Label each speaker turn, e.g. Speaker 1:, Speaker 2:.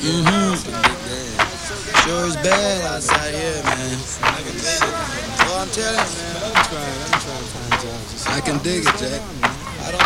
Speaker 1: Sure is bad outside here, man. Well, I'm telling you, man. I can dig it, Jack. I don't